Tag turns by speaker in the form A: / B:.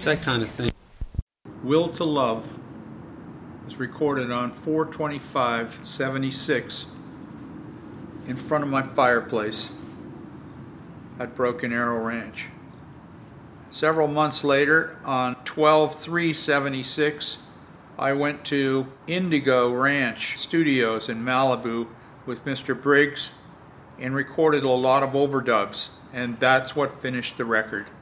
A: that kind of thing.
B: Will to Love was recorded on 4/25/76 in front of my fireplace at Broken Arrow Ranch. Several months later, on 12/3/76, I went to Indigo Ranch Studios in Malibu with Mr. Briggs and recorded a lot of overdubs, and that's what finished the record.